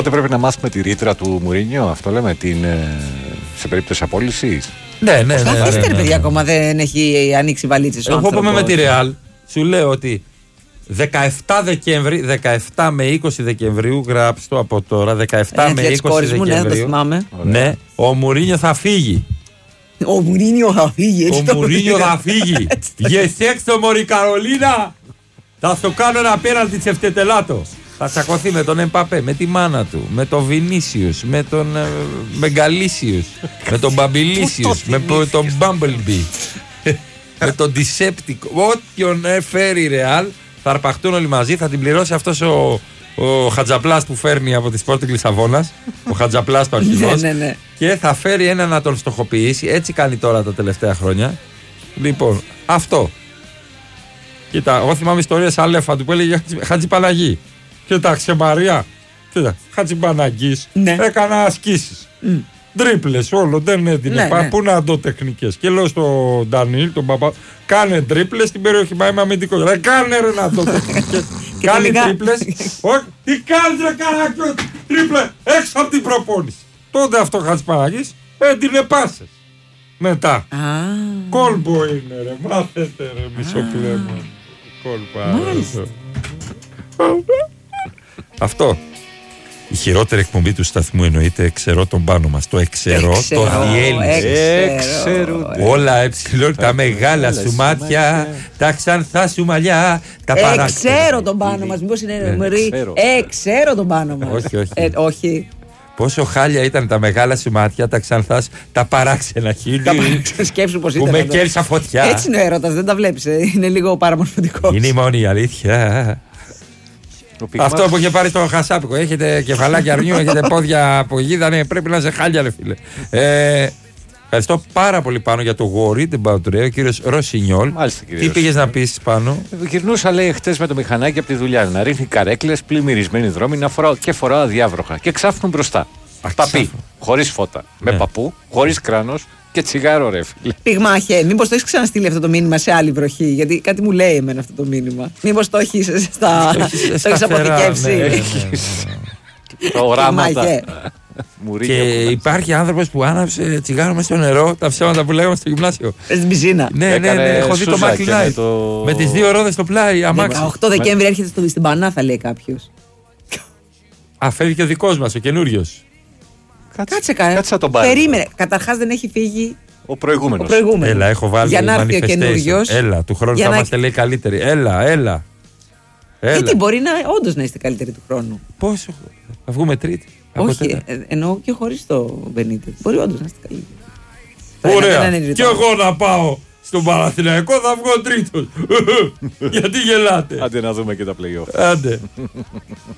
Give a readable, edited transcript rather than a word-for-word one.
Οπότε πρέπει να μάθουμε τη ρήτρα του Μουρίνιο, αυτό λέμε, σε περίπτωση απόλυσης. Ναι. Αφήστε ρε παιδιά, ακόμα δεν έχει ανοίξει βαλίτσες. Εγώ πούμε με τη Ρεάλ, σου λέω ότι 17 με 20 Δεκεμβρίου, γράψτε το από τώρα, 17 με 20 Δεκεμβρίου. Ναι, ο Μουρίνιο θα φύγει. Ο Μουρίνιο θα φύγει. Ο Μουρίνιο θα φύγει. Γεσέξτο μωρή Καρολίνα. Θα σου κάνω ένα πέναλτι τσεφτετελάτο. Θα τσακωθεί με τον Εμπαπέ, με τη μάνα του, με τον Βινίσιους, με τον Μεγκαλίσιους, με τον Μπαμπιλίσιους, με τον Μπάμπελμπι, με τον Ντισέπτικο. Όποιον φέρει η Ρεάλ θα αρπαχτούν όλοι μαζί. Θα την πληρώσει αυτός ο Χατζαπλάς που φέρνει από τη Sporting Λισαβόνας. Ο Χατζαπλάς το αρχηγός. Και θα φέρει έναν να τον στοχοποιήσει. Έτσι κάνει τώρα τα τελευταία χρόνια. Λοιπόν, αυτό. Κοίτα, εγώ θυμάμαι ιστορίες Αλέφα του που έλεγε Χατζηπαναγή. Κοίταξε Μαρία, Χατζηπαναγής, έκανα ασκήσεις. Τρίπλες όλο, δεν έδινε. Πού να δω τεχνικές. Και λέω στον Ντανίλ, τον παπά, κάνε τρίπλες στην περιοχή. Μα είμαι αμυντικός. Κάνε ρε να δω τεχνικές. Κάνει τρίπλες. Όχι, τι κάνεις ρε Καράκιο, τρίπλε έξω από την προπόνηση. Τότε αυτό Χατζηπαναγής έδινε πάσες. Μετά. Κόλμπο είναι ρε, μάθετε ρε μισοκλέμμα. Κόλπα. Αυτό. Η χειρότερη εκπομπή του σταθμού εννοείται εξαιρώ τον πάνω μας. Το εξαιρώ, το διέλυσε. Όλα τα μεγάλα σου μάτια, τα ξανθά σου μαλλιά, τα παράξενα. Εξαιρώ τον πάνω μας. Μήπως είναι νούμεροι. Εξαιρώ τον πάνω μας. Όχι. Πόσο χάλια ήταν τα μεγάλα σου μάτια, τα ξανθά, τα παράξενα χείλη. Σκέψου πως ήταν. Που με κέρδισα φωτιά. Έτσι είναι ο έρωτας, δεν τα βλέπεις. Είναι λίγο παραμορφωτικό. Είναι η μόνη αλήθεια. Αυτό που είχε πάρει στο Χασάπικο. Έχετε κεφαλάκια αρνιού, έχετε πόδια από γίδα. Πρέπει να είσαι χάλια, ρε φίλε. Ευχαριστώ πάρα πολύ πάνω για το Worried About Ray, ο κύριος Ροσινιόλ. Τι πήγες να πεις πάνω? Γυρνούσα, λέει, χτες με το μηχανάκι από τη δουλειά. Να ρίχνει καρέκλες, πλημμυρισμένοι δρόμοι, και φοράω αδιάβροχα. Και ξάφνουν μπροστά. Παπί, χωρίς φώτα. Με παππού, χωρίς κράνος. Και τσιγάρο, ρε φίλε. Πυγμάχε, μήπως το έχεις ξαναστείλει αυτό το μήνυμα σε άλλη βροχή? Γιατί κάτι μου λέει εμένα αυτό το μήνυμα. Μήπως το έχεις αποθηκεύσει? Το γράμματα. Και υπάρχει άνθρωπος που άναψε τσιγάρο μέσα στο νερό, τα ψέματα που λέγαμε στο γυμνάσιο. Στην πισίνα. Ναι, έχω δει το Michael Knight. Με τις δύο ρόδες στο πλάι, αμάξι. 8 Δεκέμβρη έρχεται στην Πανάθα, λέει κάποιος. Φεύγει και ο δικός μας, ο καινούριος. Κάτσε τον πάρει. Περίμενε. Καταρχάς δεν έχει φύγει ο προηγούμενος. Έλα, έχω βάλει για να έρθει ο καινούριος. Έλα, του χρόνου θα είμαστε, λέει, καλύτεροι. Έλα. Γιατί μπορεί όντως να είστε καλύτεροι του χρόνου. Πόσο? Θα βγούμε τρίτη. Όχι, εννοώ και χωρίς το Μπενίτες. Μπορεί όντως να είστε καλύτεροι. Ωραία. Και εγώ να πάω στον Παναθηναϊκό θα βγω τρίτος. Γιατί γελάτε? Άντε να δούμε και τα play-off. Άντε.